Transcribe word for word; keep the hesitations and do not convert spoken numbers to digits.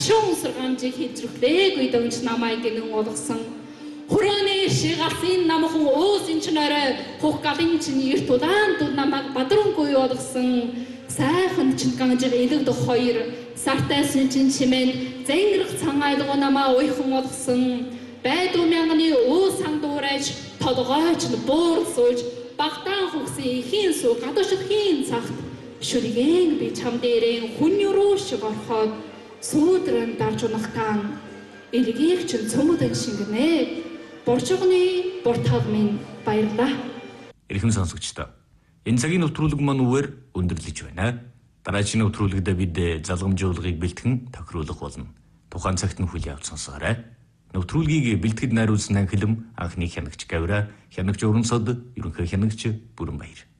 Шүүн сургамжийг хийжрэхлээгүй дөнгөж намайг гинэн олгосон. Хүрээний шигалсын намхан уусын чинараа хөх галын чиний эрт удаан дур намайг бадрунгүй олгосон. Сайхан чин ганжиг элэгд хоёр сартайсан чин чимэн зэнгэрх цангайлгуу намаа уйхан олгосон. Байдуу мянганы уу сандуурайж толгойч нь буур сууж багтаан хөгсөн хийн суу гадуушд хийн цагт шүргэн би чам дээрээ хүн юруу шиг орхоод сүүдрэн дарж унахтан эргийг чин цөмөдөн шингэнэ. Борчгоны буртал минь баярлаа. Эрхэм сонсогчдоо. Энэ цагийн нэвтрүүлэг маань үгээр өндөрлөж байна. Дараагийн нэвтрүүлэгдээ бид залгамжуулгыг бэлтгэн тохируулах болно. Тухайн цагт нь хүлээ авч сонсоорой. Нэвтрүүлгийг бэлтгэд найруулсан анхлам анхны хянагч Гавра, хянагч Урансод, ерөнхий хянагч Бүрэнбаяр.